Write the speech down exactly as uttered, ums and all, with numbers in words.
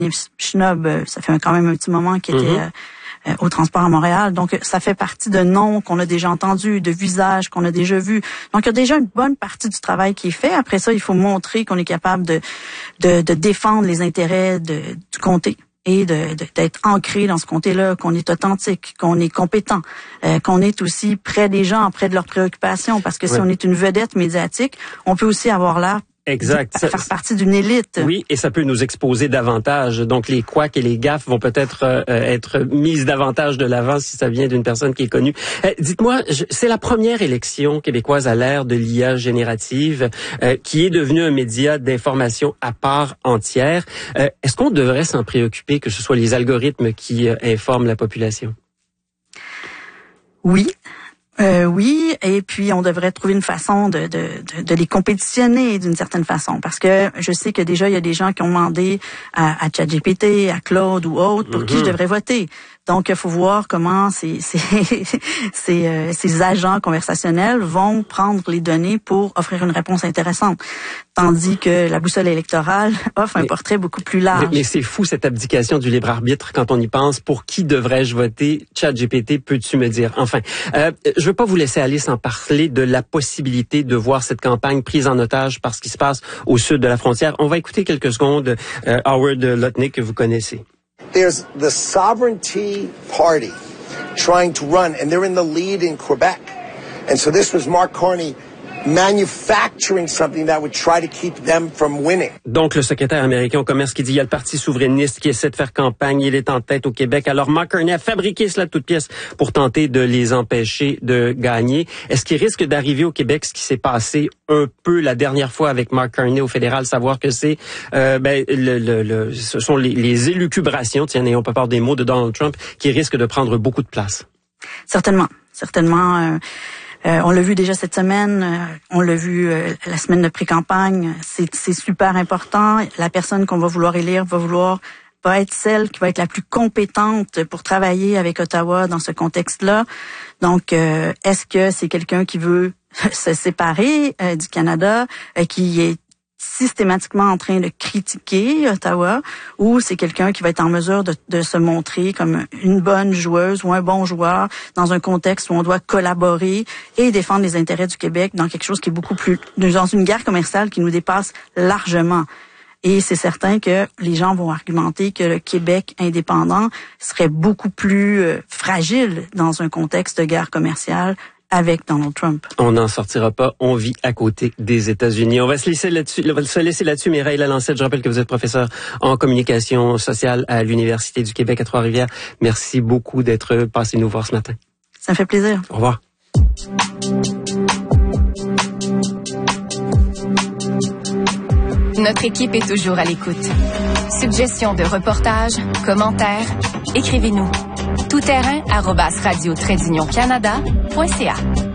Schnob, ça fait quand même un petit moment qu'il était mm-hmm. euh, au transport à Montréal. Donc, ça fait partie de noms qu'on a déjà entendus, de visages qu'on a déjà vus. Donc, il y a déjà une bonne partie du travail qui est fait. Après ça, il faut montrer qu'on est capable de, de, de défendre les intérêts de, du comté et de, de, d'être ancré dans ce comté-là, qu'on est authentique, qu'on est compétent, euh, qu'on est aussi près des gens, près de leurs préoccupations. Parce que si ouais. on est une vedette médiatique, on peut aussi avoir l'air Exact. faire partie d'une élite. Oui, et ça peut nous exposer davantage. Donc, les couacs et les gaffes vont peut-être euh, être mises davantage de l'avant si ça vient d'une personne qui est connue. Euh, dites-moi, je, c'est la première élection québécoise à l'ère de l'I A générative euh, qui est devenue un média d'information à part entière. Euh, est-ce qu'on devrait s'en préoccuper, que ce soit les algorithmes qui euh, informent la population? Oui. Euh, oui, et puis on devrait trouver une façon de, de, de, de les compétitionner d'une certaine façon, parce que je sais que déjà il y a des gens qui ont demandé à, à ChatGPT, à Claude ou autres pour mm-hmm. qui je devrais voter. Donc il faut voir comment ces ces ces, euh, ces agents conversationnels vont prendre les données pour offrir une réponse intéressante, tandis que la boussole électorale offre un mais, portrait beaucoup plus large. Mais, mais c'est fou cette abdication du libre arbitre quand on y pense. Pour qui devrais-je voter? ChatGPT, peux-tu me dire? Enfin, euh, je veux pas vous laisser aller sans parler de la possibilité de voir cette campagne prise en otage par ce qui se passe au sud de la frontière. On va écouter quelques secondes euh, Howard Lutnick que vous connaissez. There's the Sovereignty Party trying to run, and they're in the lead in Quebec. And so this was Mark Carney manufacturing something that would try to keep them from winning. Donc, le secrétaire américain au commerce qui dit il y a le Parti souverainiste qui essaie de faire campagne, il est en tête au Québec. Alors, Mark Carney a fabriqué cela de toutes pièces pour tenter de les empêcher de gagner. Est-ce qu'il risque d'arriver au Québec ce qui s'est passé un peu la dernière fois avec Mark Carney au fédéral, savoir que c'est, euh, ben, le, le, le, ce sont les, les élucubrations, tiens, n'ayons pas peur des mots de Donald Trump, qui risquent de prendre beaucoup de place? Certainement, certainement. Euh... Euh, on l'a vu déjà cette semaine, euh, on l'a vu euh, la semaine de pré-campagne, c'est, c'est super important. La personne qu'on va vouloir élire va vouloir va être celle qui va être la plus compétente pour travailler avec Ottawa dans ce contexte-là. Donc, euh, est-ce que c'est quelqu'un qui veut se séparer euh, du Canada, euh, qui est systématiquement en train de critiquer Ottawa, ou c'est quelqu'un qui va être en mesure de, de se montrer comme une bonne joueuse ou un bon joueur dans un contexte où on doit collaborer et défendre les intérêts du Québec dans quelque chose qui est beaucoup plus, dans une guerre commerciale qui nous dépasse largement. Et c'est certain que les gens vont argumenter que le Québec indépendant serait beaucoup plus euh, fragile dans un contexte de guerre commerciale avec Donald Trump. On n'en sortira pas. On vit à côté des États-Unis. On va se laisser là-dessus. On va se laisser là-dessus. Mireille Lalancette, je rappelle que vous êtes professeur en communication sociale à l'Université du Québec à Trois-Rivières. Merci beaucoup d'être passé nous voir ce matin. Ça me fait plaisir. Au revoir. Notre équipe est toujours à l'écoute. Suggestions de reportages, commentaires, écrivez-nous. Tout terrain arobase radio trait d'union canada point c a.